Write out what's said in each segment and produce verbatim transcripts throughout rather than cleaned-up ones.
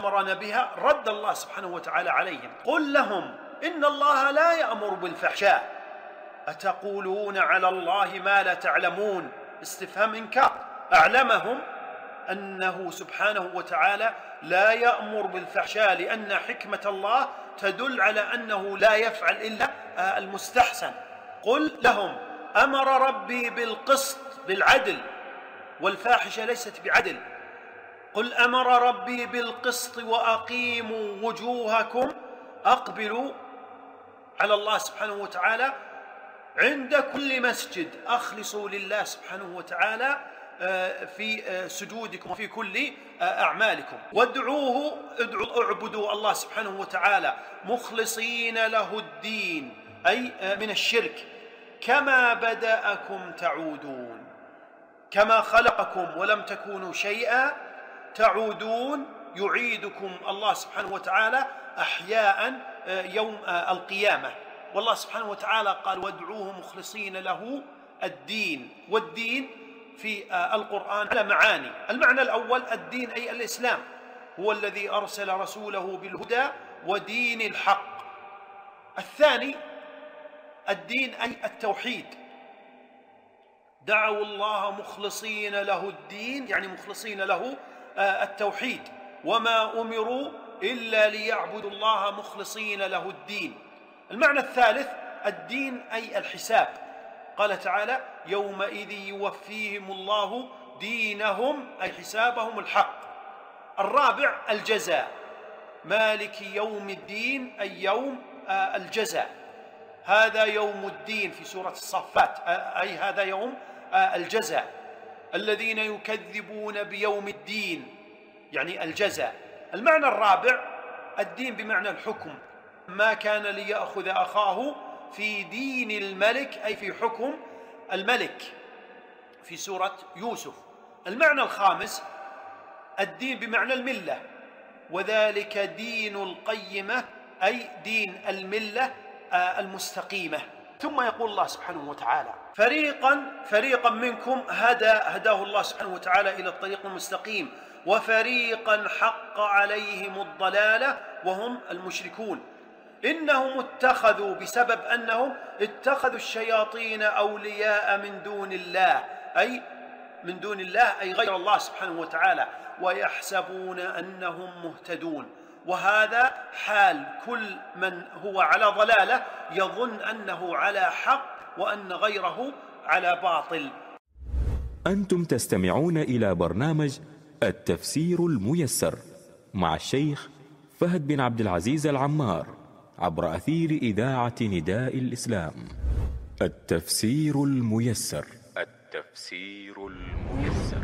أمرنا بها رد الله سبحانه وتعالى عليهم. قل لهم إن الله لا يأمر بالفحشاء أتقولون على الله ما لا تعلمون. استفهام إنكار. أعلمهم أنه سبحانه وتعالى لا يأمر بالفحشاء، لأن حكمة الله تدل على أنه لا يفعل إلا المستحسن. قل لهم أمر ربي بالقسط، بالعدل، والفاحشة ليست بعدل. قل أمر ربي بالقسط وأقيموا وجوهكم، أقبلوا على الله سبحانه وتعالى عند كل مسجد، أخلصوا لله سبحانه وتعالى في سجودكم وفي كل أعمالكم، وادعوه ادعوا اعبدوا الله سبحانه وتعالى مخلصين له الدين، أي من الشرك، كما بدأكم تعودون، كما خلقكم ولم تكونوا شيئا تعودون، يعيدكم الله سبحانه وتعالى أحياء يوم القيامة. والله سبحانه وتعالى قال وادعوه مخلصين له الدين. والدين في القرآن على معاني. المعنى الأول الدين أي الإسلام، هو الذي أرسل رسوله بالهدى ودين الحق. الثاني الدين أي التوحيد، دعوا الله مخلصين له الدين، يعني مخلصين له التوحيد، وما أمروا إلا ليعبدوا الله مخلصين له الدين. المعنى الثالث الدين أي الحساب، قال تعالى يومئذ يوفيهم الله دينهم، أي حسابهم الحق. الرابع الجزاء، مالك يوم الدين أي يوم الجزاء، هذا يوم الدين في سورة الصفات، أي هذا يوم الجزاء. الذين يكذبون بيوم الدين يعني الجزاء. المعنى الرابع الدين بمعنى الحكم، ما كان ليأخذ أخاه في دين الملك أي في حكم الملك في سورة يوسف. المعنى الخامس الدين بمعنى الملة، وذلك دين القيمة أي دين الملة المستقيمة. ثم يقول الله سبحانه وتعالى فريقا فريقا منكم هدى هداه الله سبحانه وتعالى إلى الطريق المستقيم، وفريقا حق عليهم الضلالة وهم المشركون. إنهم اتخذوا، بسبب أنهم اتخذوا الشياطين أولياء من دون الله، أي من دون الله أي غير الله سبحانه وتعالى، ويحسبون أنهم مهتدون. وهذا حال كل من هو على ضلالة يظن أنه على حق وأن غيره على باطل. أنتم تستمعون إلى برنامج التفسير الميسر مع الشيخ فهد بن عبد العزيز العمار عبر أثير إذاعة نداء الإسلام. التفسير الميسر. التفسير الميسر.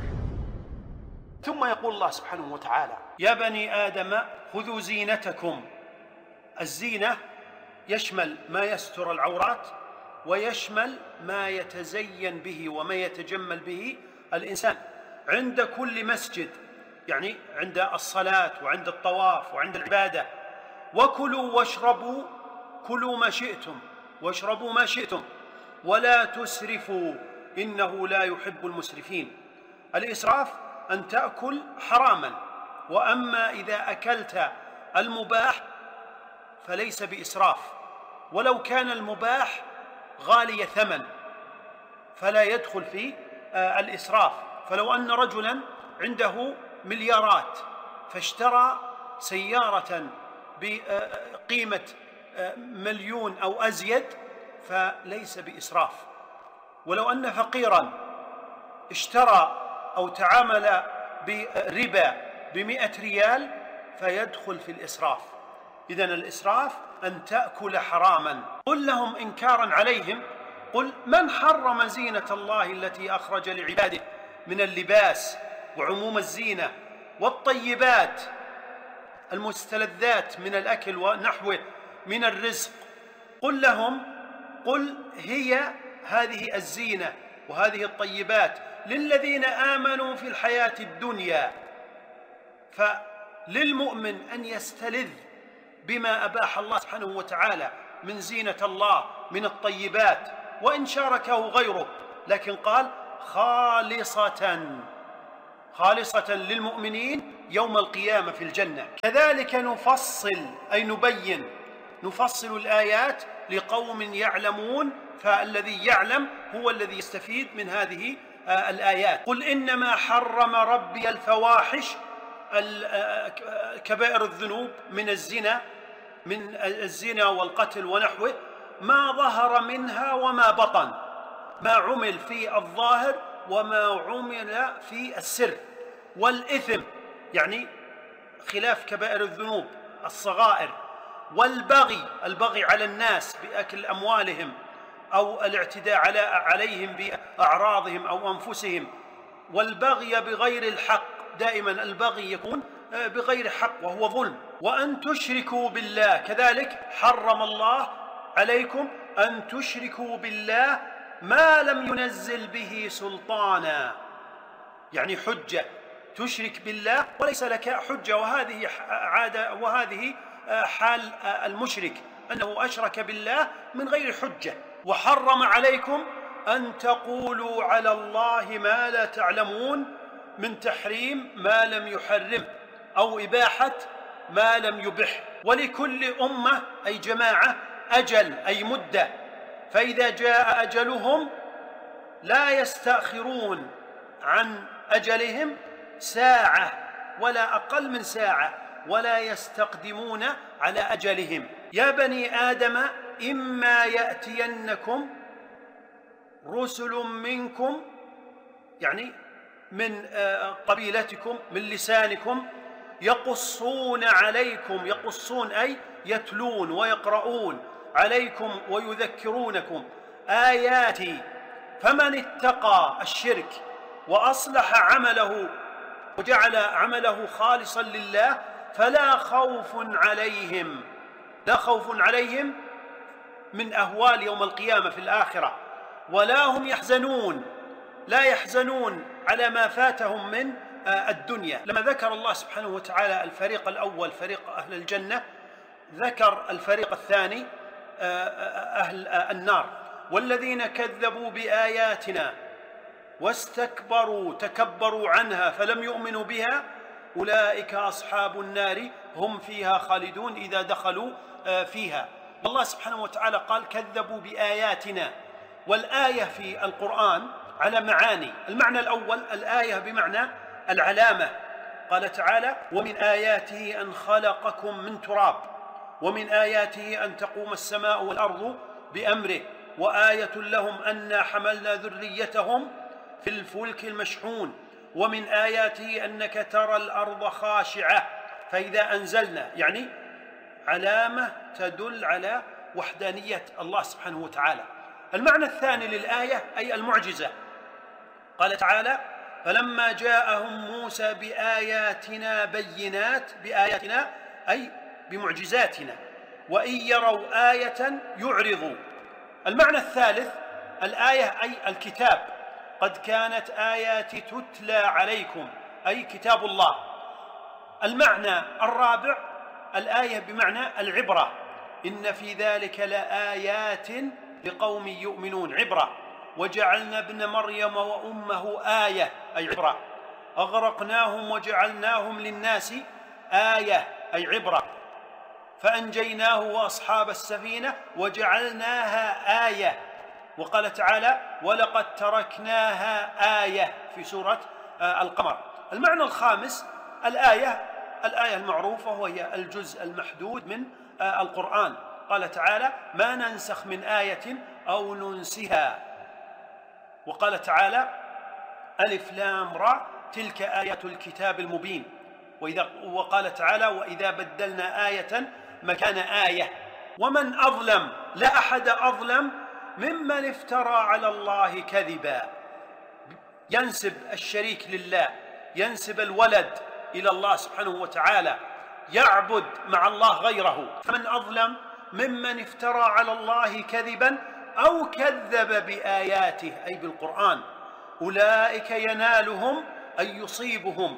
ثم يقول الله سبحانه وتعالى يا بني آدم خذوا زينتكم. الزينة يشمل ما يستر العورات، ويشمل ما يتزين به وما يتجمل به الإنسان عند كل مسجد، يعني عند الصلاة وعند الطواف وعند العبادة. وكلوا واشربوا، كلوا ما شئتم واشربوا ما شئتم ولا تسرفوا إنه لا يحب المسرفين. الإسراف أن تأكل حراما، وأما إذا أكلت المباح فليس بإسراف، ولو كان المباح غالي ثمن فلا يدخل في الإسراف. فلو أن رجلا عنده مليارات فاشترى سيارة بقيمة مليون أو أزيد فليس بإسراف. ولو أن فقيرا اشترى أو تعامل بربا بمئة ريال فيدخل في الإسراف. إذن الإسراف أن تأكل حراما. قل لهم إنكارا عليهم قل من حرم زينة الله التي أخرج لعباده من اللباس وعموم الزينة والطيبات المستلذات من الأكل ونحوه من الرزق. قل لهم قل هي هذه الزينة وهذه الطيبات للذين آمنوا في الحياة الدنيا. فللمؤمن أن يستلذ بما أباح الله سبحانه وتعالى من زينة الله من الطيبات، وإن شاركه غيره، لكن قال خالصة خالصة للمؤمنين، يوم القيامة في الجنة. كذلك نفصل أي نبين نفصل الآيات لقوم يعلمون، فالذي يعلم هو الذي يستفيد من هذه الآيات. قل إنما حرم ربي الفواحش كبائر الذنوب من الزنا من الزنا والقتل ونحوه، ما ظهر منها وما بطن، ما عمل في الظاهر وما عمل في السر، والإثم يعني خلاف كبائر الذنوب الصغائر، والبغي البغي على الناس بأكل أموالهم أو الاعتداء على عليهم بأعراضهم أو أنفسهم، والبغي بغير الحق، دائما البغي يكون بغير حق وهو ظلم، وأن تشركوا بالله. كذلك حرم الله عليكم أن تشركوا بالله ما لم ينزل به سلطانا، يعني حجة، تشرك بالله وليس لك حجة، وهذه عادة وهذه حال المشرك أنه أشرك بالله من غير حجة. وحرم عليكم أن تقولوا على الله ما لا تعلمون، من تحريم ما لم يحرم أو إباحة ما لم يبح. ولكل أمة أي جماعة أجل أي مدة، فإذا جاء أجلهم لا يستأخرون عن أجلهم ساعة ولا أقل من ساعة، ولا يستقدمون على أجلهم. يا بني آدم إما يأتينكم رسل منكم، يعني من قبيلتكم من لسانكم، يقصون عليكم، يقصون أي يتلون ويقرؤون عليكم ويذكرونكم آياتي، فمن اتقى الشرك وأصلح عمله وجعل عمله خالصا لله فلا خوف عليهم، لا خوف عليهم من أهوال يوم القيامة في الآخرة، ولا هم يحزنون، لا يحزنون على ما فاتهم من الدنيا. لما ذكر الله سبحانه وتعالى الفريق الأول فريق أهل الجنة، ذكر الفريق الثاني أهل النار، والذين كذبوا بآياتنا واستكبروا تكبروا عنها فلم يؤمنوا بها أولئك أصحاب النار هم فيها خالدون إذا دخلوا فيها. الله سبحانه وتعالى قال كذبوا بآياتنا، والآية في القرآن على معاني. المعنى الأول الآية بمعنى العلامة، قال تعالى ومن آياته أن خلقكم من تراب، ومن آياته أن تقوم السماء والأرض بأمره، وآية لهم أنا حملنا ذريتهم في الفلك المشحون، ومن آياته أنك ترى الأرض خاشعة فإذا أنزلنا، يعني علامة تدل على وحدانية الله سبحانه وتعالى. المعنى الثاني للآية أي المعجزة، قال تعالى فلما جاءهم موسى بآياتنا بينات، بآياتنا أي بمعجزاتنا، وإن يروا آية يعرضوا. المعنى الثالث الآية أي الكتاب، قد كانت آياتي تتلى عليكم أي كتاب الله. المعنى الرابع الآية بمعنى العبرة، إن في ذلك لآيات لقوم يؤمنون، عبرة. وجعلنا ابن مريم وأمه آية أي عبرة، أغرقناهم وجعلناهم للناس آية أي عبرة، فأنجيناه وأصحاب السفينة وجعلناها آية. وقال تعالى ولقد تركناها آية في سورة القمر. المعنى الخامس الآية الآية المعروفة وهي الجزء المحدود من القرآن، قال تعالى ما ننسخ من آية أو ننسها. وقال تعالى ألف لام را تلك آيات الكتاب المبين. وإذا وقال تعالى وإذا بدلنا آية مكان آية. ومن أظلم، لا أحد أظلم ممن افترى على الله كذبا، ينسب الشريك لله، ينسب الولد إلى الله سبحانه وتعالى، يعبد مع الله غيره. فمن أظلم ممن افترى على الله كذبا أو كذب بآياته أي بالقرآن، أولئك ينالهم أي يصيبهم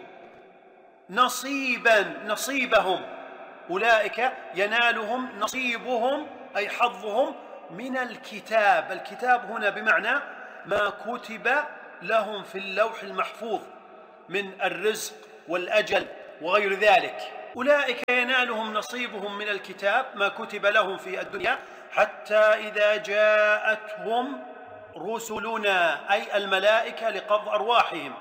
نصيبا نصيبهم أولئك ينالهم نصيبهم أي حظهم من الكتاب. الكتاب هنا بمعنى ما كتب لهم في اللوح المحفوظ من الرزق والأجل وغير ذلك. أولئك ينالهم نصيبهم من الكتاب ما كتب لهم في الدنيا حتى إذا جاءتهم رسلنا أي الملائكة لقبض أرواحهم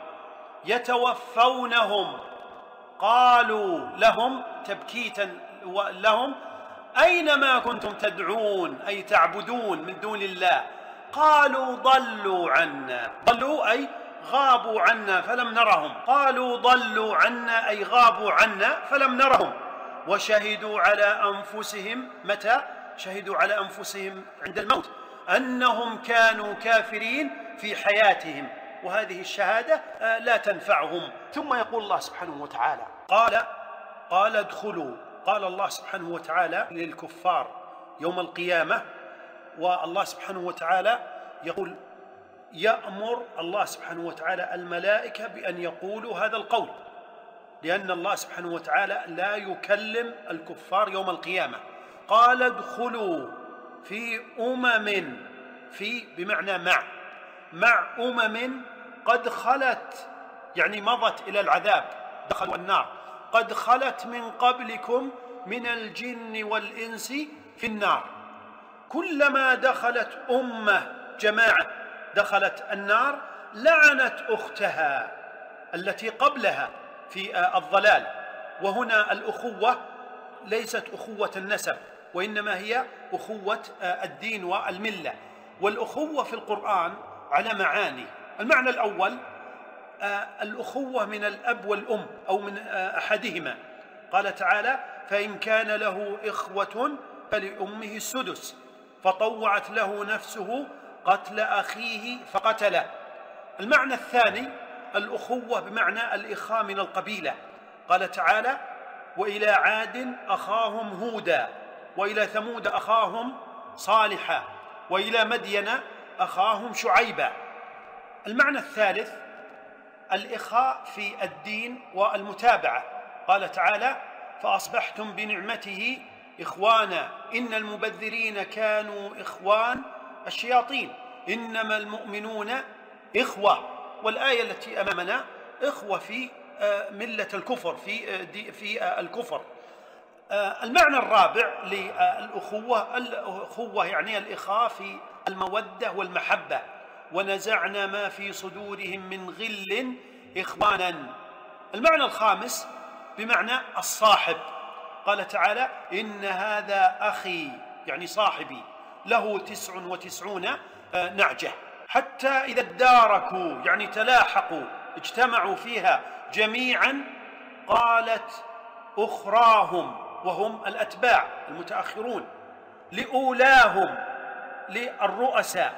يتوفونهم قالوا لهم تبكيتا لهم أين ما كنتم تدعون أي تعبدون من دون الله؟ قالوا ضلوا عنا، ضلوا أي غابوا عنا فلم نرهم، قالوا ضلوا عنا أي غابوا عنا فلم نرهم، وشهدوا على أنفسهم متى؟ شهدوا على أنفسهم عند الموت أنهم كانوا كافرين في حياتهم، وهذه الشهادة لا تنفعهم. ثم يقول الله سبحانه وتعالى قال قال ادخلوا، قال الله سبحانه وتعالى للكفار يوم القيامة، والله سبحانه وتعالى يقول يأمر الله سبحانه وتعالى الملائكة بأن يقولوا هذا القول، لأن الله سبحانه وتعالى لا يكلم الكفار يوم القيامة. قال ادخلوا في أمم، في بمعنى مع، مع أمم قد خلت يعني مضت إلى العذاب، دخلوا النار، قد خلت من قبلكم من الجن والإنس في النار. كلما دخلت أمة جماعة دخلت النار لعنت أختها التي قبلها في الضلال. وهنا الأخوة ليست أخوة النسب، وإنما هي أخوة الدين والملة. والأخوة في القرآن على معاني. المعنى الأول الأخوة من الأب والأم أو من أحدهما، قال تعالى فإن كان له إخوة فلأمه السدس فطوعت له نفسه قتل أخيه فقتله. المعنى الثاني الأخوة بمعنى الإخاء من القبيلة، قال تعالى وإلى عاد أخاهم هودا وإلى ثمود أخاهم صالحا وإلى مدين أخاهم شعيبا. المعنى الثالث الإخاء في الدين والمتابعة، قال تعالى فأصبحتم بنعمته إخوانا إن المبذرين كانوا إخوان الشياطين إنما المؤمنون إخوة. والآية التي أمامنا إخوة في ملة الكفر، في في الكفر. المعنى الرابع للأخوة الأخوة يعني الإخاء في المودة والمحبة، ونزعنا ما في صدورهم من غل إخوانا. المعنى الخامس بمعنى الصاحب، قال تعالى إن هذا أخي يعني صاحبي له تسع وتسعون نعجة حتى إذا اداركوا يعني تلاحقوا اجتمعوا فيها جميعا قالت أخراهم وهم الأتباع المتأخرون لأولاهم للرؤساء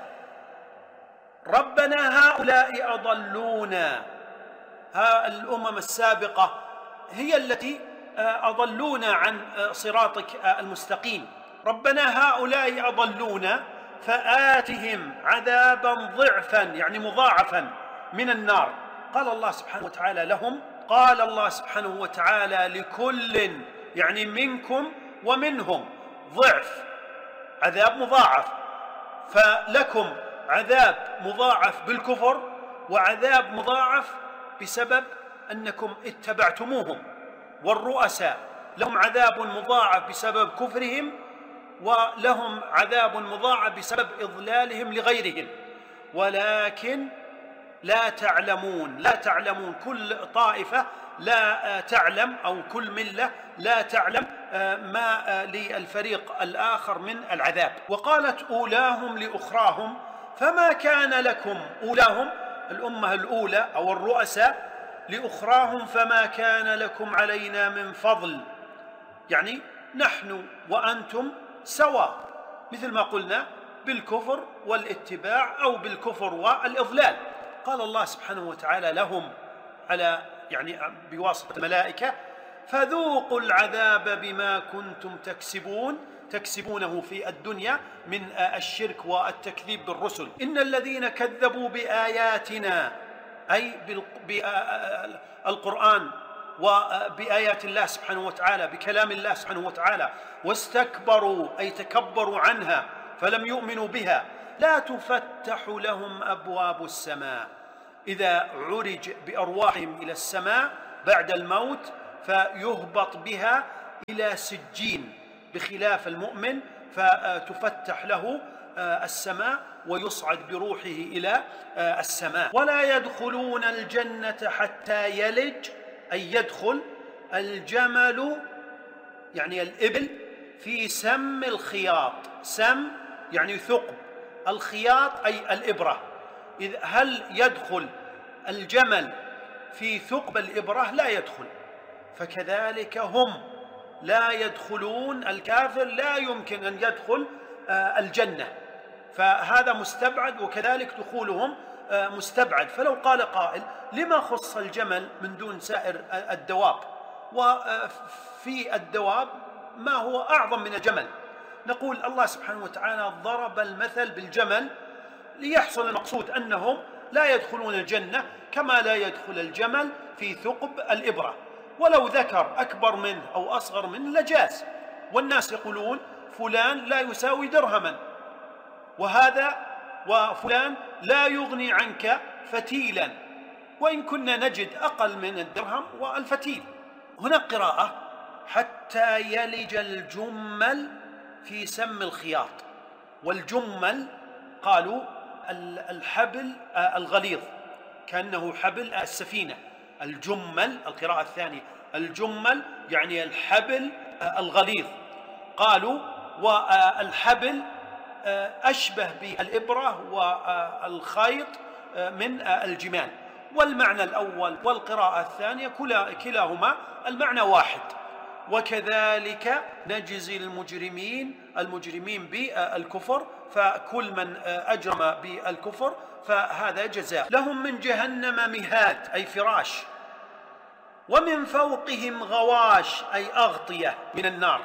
ربنا هؤلاء أضلونا. ها الأمم السابقة هي التي أضلونا عن صراطك المستقيم، ربنا هؤلاء أضلونا فآتهم عذابا ضعفا يعني مضاعفا من النار. قال الله سبحانه وتعالى لهم، قال الله سبحانه وتعالى لكل يعني منكم ومنهم ضعف عذاب مضاعف، فلكم عذاب مضاعف بالكفر وعذاب مضاعف بسبب أنكم اتبعتموهم، والرؤساء لهم عذاب مضاعف بسبب كفرهم ولهم عذاب مضاعف بسبب إضلالهم لغيرهم، ولكن لا تعلمون لا تعلمون كل طائفة لا تعلم أو كل ملة لا تعلم ما للفريق الآخر من العذاب. وقالت أولاهم لأخراهم فما كان لكم، أولاهم الأمة الأولى أو الرؤساء، لأخراهم فما كان لكم علينا من فضل، يعني نحن وأنتم سواء مثل ما قلنا بالكفر والاتباع أو بالكفر والإضلال. قال الله سبحانه وتعالى لهم على يعني بواسطة الملائكة فذوقوا العذاب بما كنتم تكسبون تكسبونه في الدنيا من الشرك والتكذيب بالرسل. إن الذين كذبوا بآياتنا أي بالقرآن وبآيات الله سبحانه وتعالى بكلام الله سبحانه وتعالى واستكبروا أي تكبروا عنها فلم يؤمنوا بها لا تفتح لهم أبواب السماء. إذا عرج بأرواحهم إلى السماء بعد الموت فيهبط بها إلى سجين، بخلاف المؤمن فتفتح له السماء ويصعد بروحه إلى السماء. ولا يدخلون الجنة حتى يلج، أي يدخل الجمل يعني الإبل في سم الخياط. سم يعني ثقب، الخياط أي الإبرة. إذ هل يدخل الجمل في ثقب الإبرة؟ لا يدخل. فكذلك هم لا يدخلون، الكافر لا يمكن أن يدخل الجنة، فهذا مستبعد، وكذلك دخولهم مستبعد. فلو قال قائل لما خص الجمل من دون سائر الدواب، وفي الدواب ما هو أعظم من الجمل؟ نقول الله سبحانه وتعالى ضرب المثل بالجمل ليحصل المقصود أنهم لا يدخلون الجنة كما لا يدخل الجمل في ثقب الإبرة. ولو ذكر أكبر منه أو أصغر منه لجاز، والناس يقولون فلان لا يساوي درهما، وهذا وفلان لا يغني عنك فتيلا، وإن كنا نجد أقل من الدرهم والفتيل. هنا قراءة حتى يلج الجمل في سم الخياط. والجمل قالوا الحبل الغليظ، كأنه حبل السفينة. الجمل القراءة الثانية الجمل يعني الحبل الغليظ. قالوا والحبل أشبه بالإبرة والخيط من الجمال. والمعنى الأول والقراءة الثانية كلاهما المعنى واحد. وكذلك نجزي المجرمين المجرمين بالكفر، فكل من أجرم بالكفر فهذا جزاء. لهم من جهنم مهاد أي فراش، ومن فوقهم غواش أي أغطية من النار،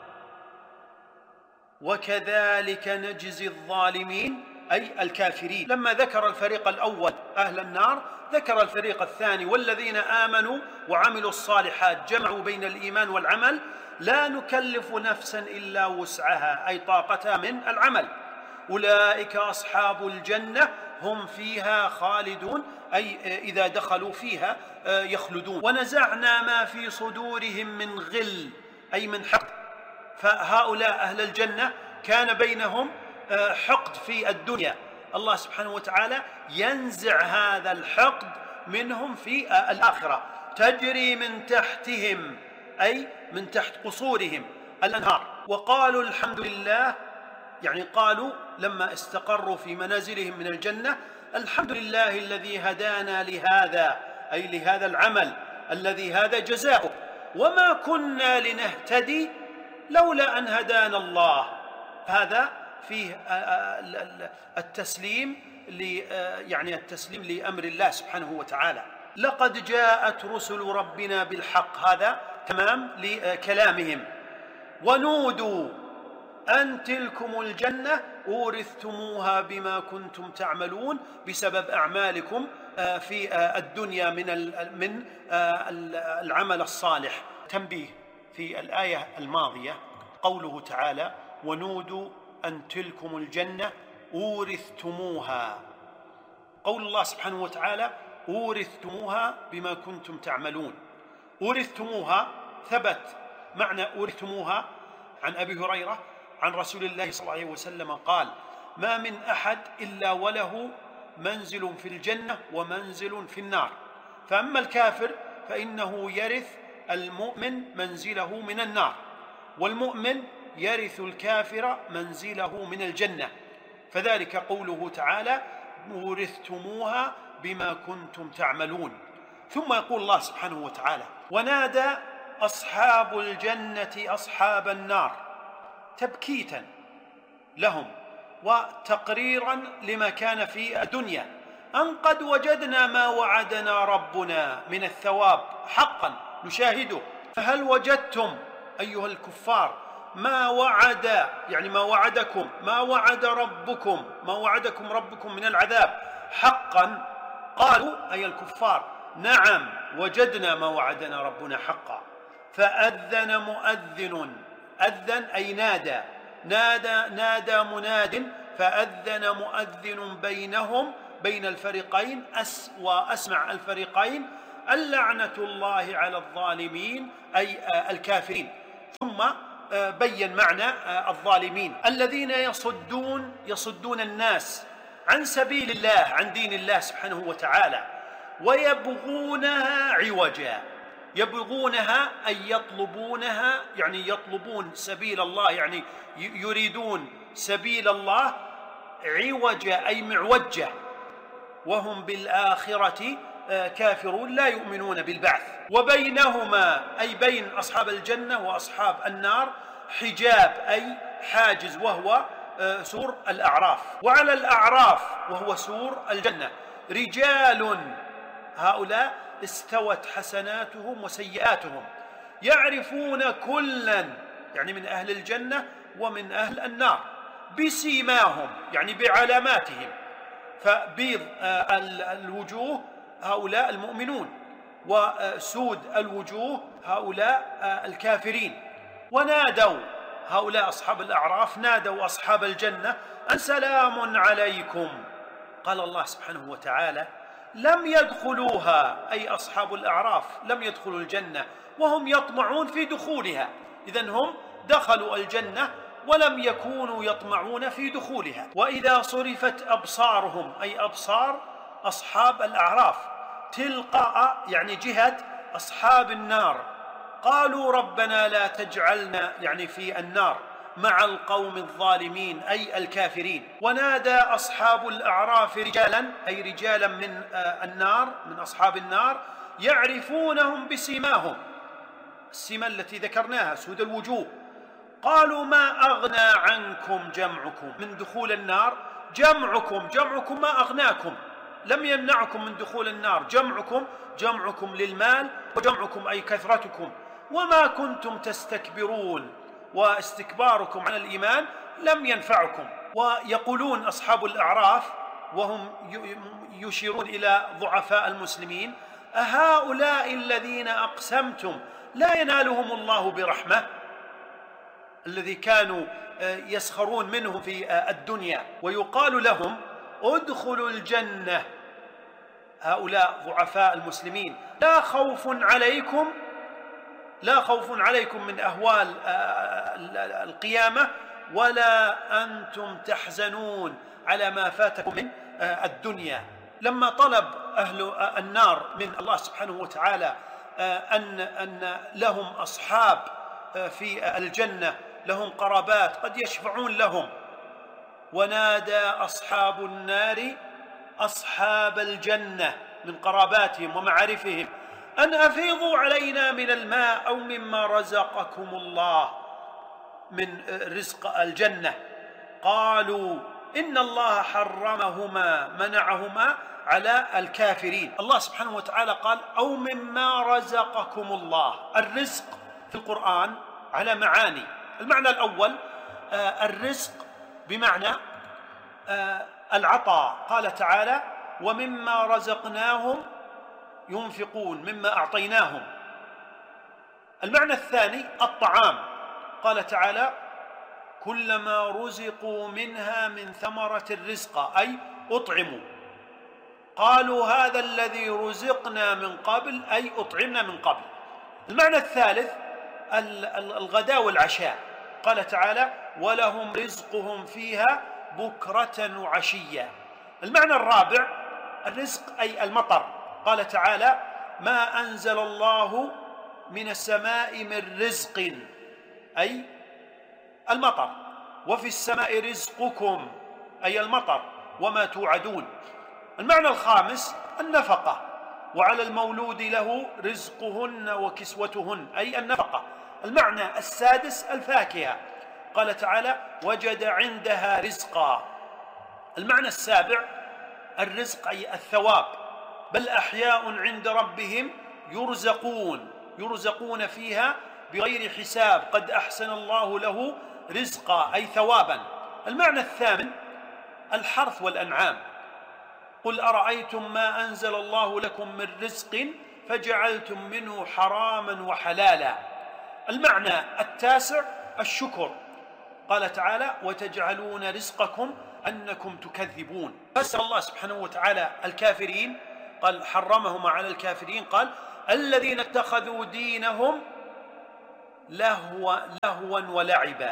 وكذلك نجزي الظالمين أي الكافرين. لما ذكر الفريق الأول أهل النار ذكر الفريق الثاني والذين آمنوا وعملوا الصالحات، جمعوا بين الإيمان والعمل. لا نكلف نفسا إلا وسعها أي طاقتها من العمل. أولئك أصحاب الجنة هم فيها خالدون أي إذا دخلوا فيها يخلدون. ونزعنا ما في صدورهم من غل أي من حقد، فهؤلاء أهل الجنة كان بينهم حقد في الدنيا، الله سبحانه وتعالى ينزع هذا الحقد منهم في الآخرة. تجري من تحتهم أي من تحت قصورهم الأنهار. وقالوا الحمد لله، يعني قالوا لما استقروا في منازلهم من الجنة الحمد لله الذي هدانا لهذا أي لهذا العمل الذي هذا جزاؤه، وما كنا لنهتدي لولا أن هدانا الله. هذا فيه التسليم يعني التسليم لأمر الله سبحانه وتعالى. لقد جاءت رسل ربنا بالحق، هذا تمام لكلامهم. ونودوا أن تلكم الجنة أورثتموها بما كنتم تعملون، بسبب أعمالكم في الدنيا من من العمل الصالح. تنبيه في الآية الماضية قوله تعالى ونودوا أن تلكم الجنة أورثتموها. قول الله سبحانه وتعالى أورثتموها بما كنتم تعملون. أورثتموها ثبت معنى أورثتموها عن أبي هريرة عن رسول الله صلى الله عليه وسلم قال ما من أحد إلا وله منزل في الجنة ومنزل في النار، فأما الكافر فإنه يرث المؤمن منزله من النار، والمؤمن يرث الكافر منزله من الجنة، فذلك قوله تعالى أورثتموها بما كنتم تعملون. ثم يقول الله سبحانه وتعالى ونادى أصحاب الجنة أصحاب النار تبكيتا لهم وتقريرا لما كان في الدنيا أن قد وجدنا ما وعدنا ربنا من الثواب حقا نشاهده، فهل وجدتم أيها الكفار ما وعد يعني ما وعدكم ما وعد ربكم ما وعدكم ربكم من العذاب حقا؟ قالوا أي الكفار نعم وجدنا ما وعدنا ربنا حقا. فأذن مؤذن، أذن أي نادى، نادى نادى مناد، فأذن مؤذن بينهم بين الفريقين أس وأسمع الفريقين اللعنة الله على الظالمين أي الكافرين. ثم بين معنى الظالمين الذين يصدون يصدون الناس عن سبيل الله، عن دين الله سبحانه وتعالى، ويبغونها عوجا. يبغونها أي يطلبونها، يعني يطلبون سبيل الله، يعني يريدون سبيل الله عوجا أي معوجة، وهم بالآخرة كافرون لا يؤمنون بالبعث. وبينهما أي بين أصحاب الجنة وأصحاب النار حجاب أي حاجز، وهو سور الأعراف. وعلى الأعراف وهو سور الجنة رجال، هؤلاء استوت حسناتهم وسيئاتهم، يعرفون كلا يعني من أهل الجنة ومن أهل النار بسيماهم يعني بعلاماتهم، فبيض الوجوه هؤلاء المؤمنون، وسود الوجوه هؤلاء الكافرين. ونادوا هؤلاء أصحاب الأعراف نادوا أصحاب الجنة أن سلام عليكم. قال الله سبحانه وتعالى لم يدخلوها أي أصحاب الأعراف لم يدخلوا الجنة وهم يطمعون في دخولها، إذن هم دخلوا الجنة ولم يكونوا يطمعون في دخولها. وإذا صرفت أبصارهم أي أبصار أصحاب الأعراف تلقاء يعني جهة أصحاب النار قالوا ربنا لا تجعلنا يعني في النار مع القوم الظالمين أي الكافرين. ونادى أصحاب الأعراف رجالا أي رجالا من النار من أصحاب النار يعرفونهم بسيماهم، السمة التي ذكرناها سود الوجوه. قالوا ما أغنى عنكم جمعكم من دخول النار، جمعكم جمعكم ما أغناكم، لم يمنعكم من دخول النار، جمعكم جمعكم للمال وجمعكم أي كثرتكم، وما كنتم تستكبرون واستكباركم عن الإيمان لم ينفعكم. ويقولون أصحاب الأعراف وهم يشيرون إلى ضعفاء المسلمين أهؤلاء الذين أقسمتم لا ينالهم الله برحمة، الذي كانوا يسخرون منهم في الدنيا، ويقال لهم ادخلوا الجنة، هؤلاء ضعفاء المسلمين لا خوف عليكم لا خوف عليكم من أهوال القيامة ولا أنتم تحزنون على ما فاتكم من الدنيا. لما طلب أهل النار من الله سبحانه وتعالى أن أن لهم أصحاب في الجنة، لهم قرابات قد يشفعون لهم، ونادى أصحاب النار أصحاب الجنة من قراباتهم ومعارفهم أن أفيضوا علينا من الماء أو مما رزقكم الله من رزق الجنة. قالوا إن الله حرمهما منعهما على الكافرين. الله سبحانه وتعالى قال أو مما رزقكم الله. الرزق في القرآن على معاني. المعنى الأول الرزق بمعنى العطاء، قال تعالى ومما رزقناهم ينفقون مما أعطيناهم. المعنى الثاني الطعام، قال تعالى كلما رزقوا منها من ثمرة الرزق أي أطعموا قالوا هذا الذي رزقنا من قبل أي أطعمنا من قبل. المعنى الثالث الغداء والعشاء، قال تعالى ولهم رزقهم فيها بكرة وعشية. المعنى الرابع الرزق أي المطر، قال تعالى ما أنزل الله من السماء من رزق أي المطر، وفي السماء رزقكم أي المطر وما توعدون. المعنى الخامس النفقة، وعلى المولود له رزقهن وكسوتهن أي النفقة. المعنى السادس الفاكهة، قال تعالى وجد عندها رزقا. المعنى السابع الرزق أي الثواب، بل أحياء عند ربهم يرزقون يرزقون فيها بغير حساب قد أحسن الله له رزقا أي ثوابا. المعنى الثامن الحرث والأنعام، قل أرأيتم ما أنزل الله لكم من رزق فجعلتم منه حراما وحلالا. المعنى التاسع الشكر، قال تعالى وتجعلون رزقكم أنكم تكذبون. فسر الله سبحانه وتعالى الكافرين قال حرمهما على الكافرين، قال الذين اتخذوا دينهم لهوا لهوا ولعبا.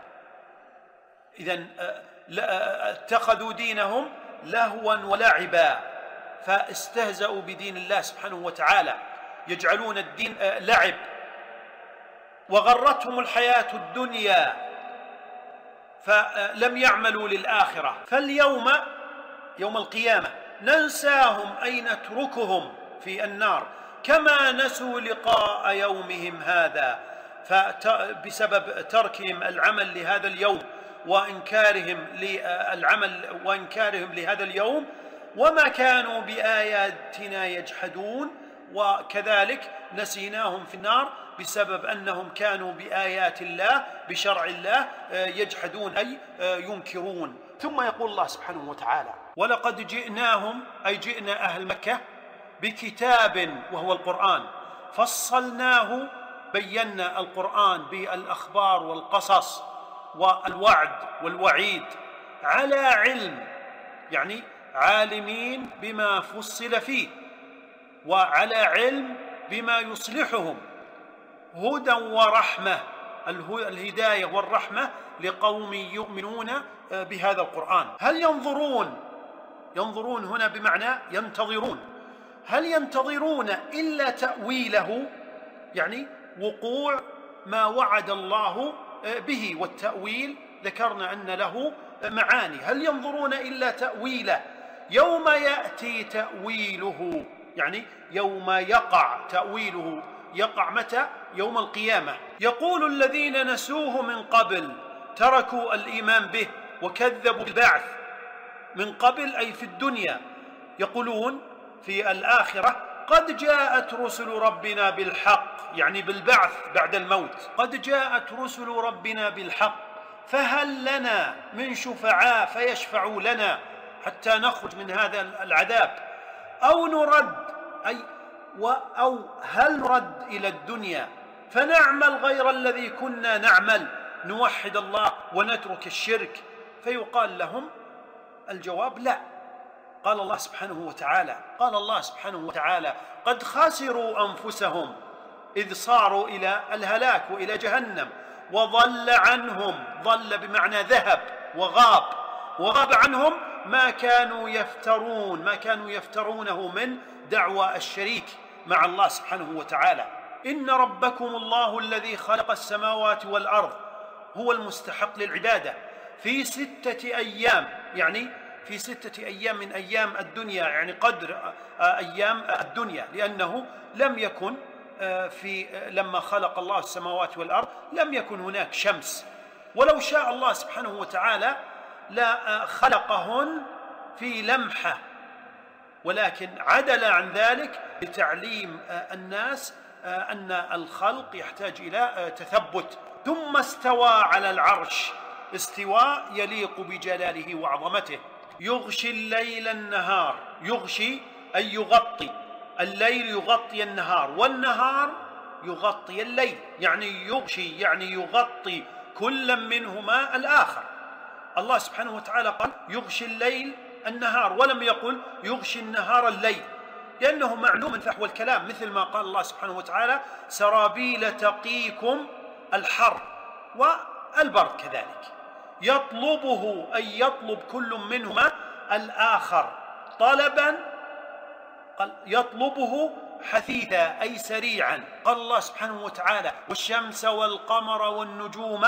إذن اتخذوا دينهم لهوا ولعبا، فاستهزأوا بدين الله سبحانه وتعالى، يجعلون الدين لعب، وغرتهم الحياة الدنيا فلم يعملوا للآخرة. فاليوم يوم القيامة ننساهم أي نتركهم في النار كما نسوا لقاء يومهم هذا، بسبب تركهم العمل لهذا اليوم وإنكارهم للعمل وإنكارهم لهذا اليوم، وما كانوا بآياتنا يجحدون، وكذلك نسيناهم في النار بسبب أنهم كانوا بآيات الله بشرع الله يجحدون أي ينكرون. ثم يقول الله سبحانه وتعالى ولقد جئناهم أي جئنا أهل مكة بكتاب وهو القرآن فصلناه، بينا القرآن بالأخبار والقصص والوعد والوعيد على علم، يعني عالمين بما فصل فيه وعلى علم بما يصلحهم، هدى ورحمة، الهداية والرحمة لقوم يؤمنون بهذا القرآن. هل ينظرون، ينظرون هنا بمعنى ينتظرون، هل ينتظرون إلا تأويله، يعني وقوع ما وعد الله به، والتأويل ذكرنا أن له معاني، هل ينظرون إلا تأويله يوم يأتي تأويله، يعني يوم يقع تأويله، يقع متى؟ يوم القيامة. يقول الذين نسوه من قبل، تركوا الإيمان به وكذبوا بالبعث من قبل أي في الدنيا، يقولون في الآخرة قد جاءت رسل ربنا بالحق، يعني بالبعث بعد الموت، قد جاءت رسل ربنا بالحق فهل لنا من شفعاء فيشفعوا لنا حتى نخرج من هذا العذاب، أو نرد أي أو هل نرد إلى الدنيا فنعمل غير الذي كنا نعمل، نوحد الله ونترك الشرك. فيقال لهم الجواب لا. قال الله سبحانه وتعالى قال الله سبحانه وتعالى قد خسروا أنفسهم إذ صاروا إلى الهلاك وإلى جهنم، وضل عنهم، ضل بمعنى ذهب وغاب، وغاب عنهم ما كانوا يفترون، ما كانوا يفترونه من دعوى الشريك مع الله سبحانه وتعالى. إن ربكم الله الذي خلق السماوات والأرض، هو المستحق للعبادة، في ستة أيام، يعني في ستة أيام من أيام الدنيا، يعني قدر أيام الدنيا، لأنه لم يكن في لما خلق الله السماوات والأرض لم يكن هناك شمس، ولو شاء الله سبحانه وتعالى لا خلقهن في لمحة، ولكن عدل عن ذلك لتعليم الناس أن الخلق يحتاج إلى تثبت. ثم استوى على العرش، استواء يليق بجلاله وعظمته، يغشي الليل النهار، يغشي أي يغطي، الليل يغطي النهار والنهار يغطي الليل، يعني يغشي يعني يغطي كل منهما الآخر. الله سبحانه وتعالى قال يغشي الليل النهار، ولم يقل يغشي النهار الليل، لأنه معلوم من فحوى الكلام، مثل ما قال الله سبحانه وتعالى سرابيل تقيكم الحر والبرد كذلك. يطلبه أي يطلب كل منهما الآخر طلبا، قال يطلبه حثيثا أي سريعا. قال الله سبحانه وتعالى والشمس والقمر والنجوم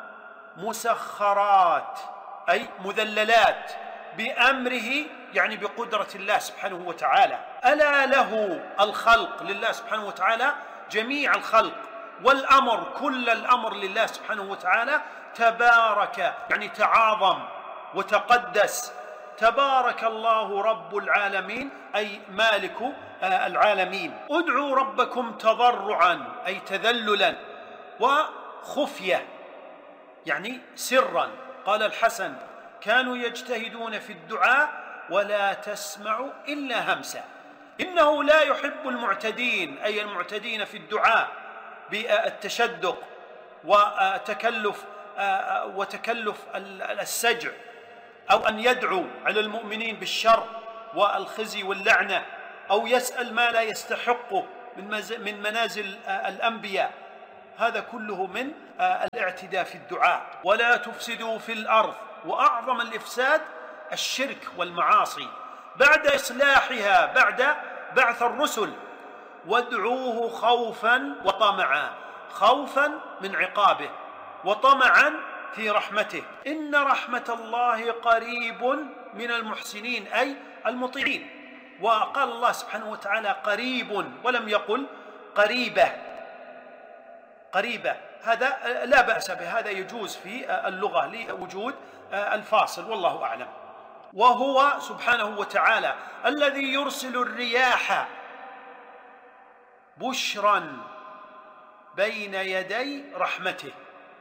مسخرات أي مذللات بأمره، يعني بقدرة الله سبحانه وتعالى. ألا له الخلق، لله سبحانه وتعالى جميع الخلق، والأمر كل الأمر لله سبحانه وتعالى. تبارك يعني تعاظم وتقدس، تبارك الله رب العالمين أي مالك العالمين. ادعوا ربكم تضرعا أي تذللا، وخفية يعني سرا. قال الحسن كانوا يجتهدون في الدعاء ولا تسمع إلا همسا. إنه لا يحب المعتدين أي المعتدين في الدعاء بالتشدق وتكلف وتكلف السجع، أو أن يدعو على المؤمنين بالشر والخزي واللعنة، أو يسأل ما لا يستحقه من منازل الأنبياء. هذا كله من الاعتداء في الدعاء. ولا تفسدوا في الأرض، وأعظم الإفساد الشرك والمعاصي بعد إصلاحها بعد بعث الرسل. وادعوه خوفا وطمعا، خوفا من عقابه وطمعا في رحمته، إن رحمة الله قريب من المحسنين أي المطيعين. وقال الله سبحانه وتعالى قريب ولم يقل قريبة. قريبة هذا لا بأس به، هذا يجوز في اللغة لوجود الفاصل، والله أعلم. وهو سبحانه وتعالى الذي يرسل الرياح بشرا بين يدي رحمته.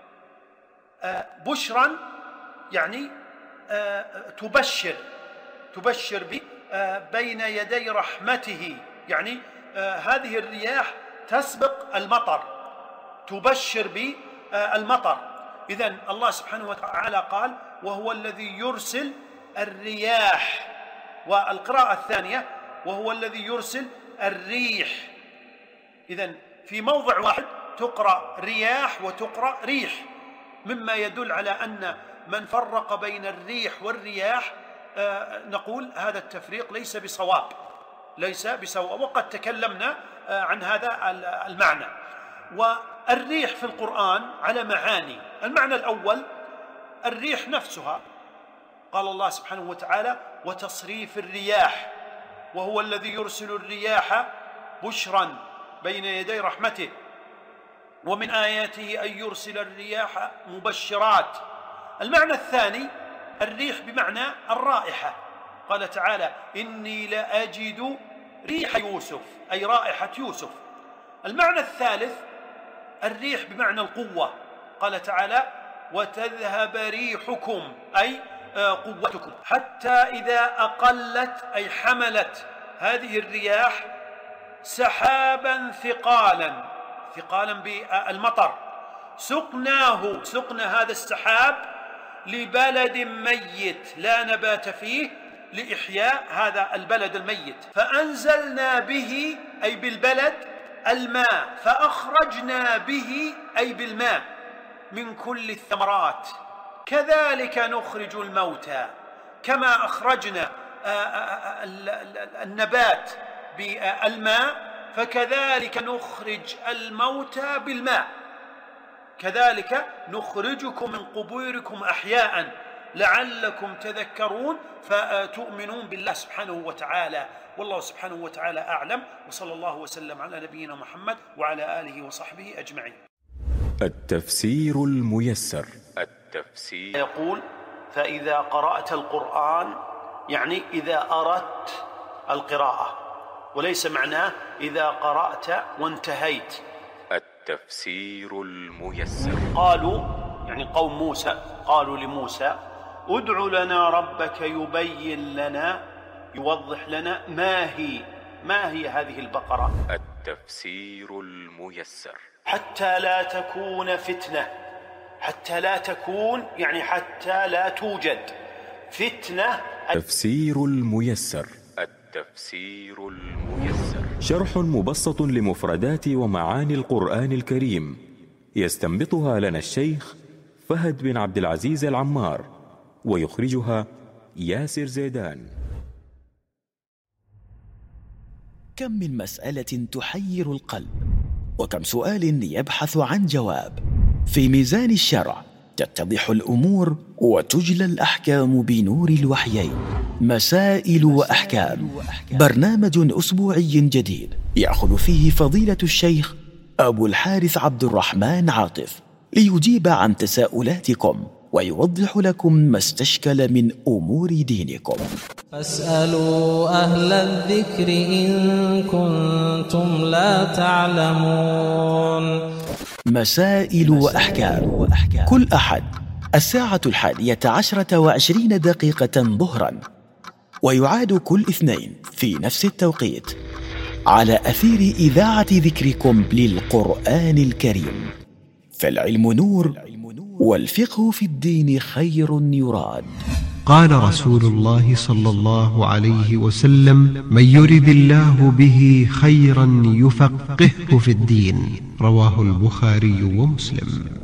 بشرا يعني تبشر تبشر بين يدي رحمته، يعني هذه الرياح تسبق المطر، تبشر بالمطر. إذن الله سبحانه وتعالى قال وهو الذي يرسل الرياح، والقراءة الثانية وهو الذي يرسل الريح. إذن في موضع واحد تقرأ رياح وتقرأ ريح، مما يدل على أن من فرق بين الريح والرياح آه نقول هذا التفريق ليس بصواب، ليس بصواب، وقد تكلمنا آه عن هذا المعنى. والريح في القرآن على معاني. المعنى الأول الريح نفسها، قال الله سبحانه وتعالى وتصريف الرياح، وهو الذي يرسل الرياح بشرا بين يدي رحمته، ومن آياته أن يرسل الرياح مبشرات. المعنى الثاني الريح بمعنى الرائحة، قال تعالى إني لأجد ريح يوسف أي رائحة يوسف. المعنى الثالث الريح بمعنى القوة، قال تعالى وتذهب ريحكم أي قوتكم، حتى إذا أقلت أي حملت هذه الرياح سحابا ثقالا، ثقالا بالمطر، سقناه سقنا هذا السحاب لبلد ميت لا نبات فيه لإحياء هذا البلد الميت، فأنزلنا به أي بالبلد الماء، فأخرجنا به أي بالماء من كل الثمرات، كذلك نخرج الموتى، كما أخرجنا النبات بالماء فكذلك نخرج الموتى بالماء، كذلك نخرجكم من قبوركم أحياء لعلكم تذكرون فتؤمنون بالله سبحانه وتعالى. والله سبحانه وتعالى أعلم، وصلى الله وسلم على نبينا محمد وعلى آله وصحبه أجمعين. التفسير الميسر. التفسير يقول فإذا قرأت القرآن يعني إذا أردت القراءة، وليس معناه إذا قرأت وانتهيت. التفسير الميسر. قالوا يعني قوم موسى قالوا لموسى ادع لنا ربك يبين لنا يوضح لنا ما هي ما هي هذه البقرة. التفسير الميسر. حتى لا تكون فتنة، حتى لا تكون يعني حتى لا توجد فتنة. التفسير الميسر. التفسير الميسر شرح مبسط لمفردات ومعاني القرآن الكريم، يستنبطها لنا الشيخ فهد بن عبد العزيز العمار، ويخرجها ياسر زيدان. كم من مسألة تحير القلب، وكم سؤال يبحث عن جواب. في ميزان الشرع تتضح الأمور وتجلى الأحكام بنور الوحيين. مسائل وأحكام، برنامج أسبوعي جديد يأخذ فيه فضيلة الشيخ أبو الحارث عبد الرحمن عاطف ليجيب عن تساؤلاتكم ويوضح لكم ما استشكل من أمور دينكم. فاسألوا أهل الذكر إن كنتم لا تعلمون. مسائل وأحكام، كل أحد الساعة الحادية عشرة وعشرين دقيقة ظهرا، ويعاد كل اثنين في نفس التوقيت على أثير إذاعة ذكركم للقرآن الكريم. فالعلم نور، والفقه في الدين خير يراد. قال رسول الله صلى الله عليه وسلم: من يرد الله به خيرا يفقهه في الدين. رواه البخاري ومسلم.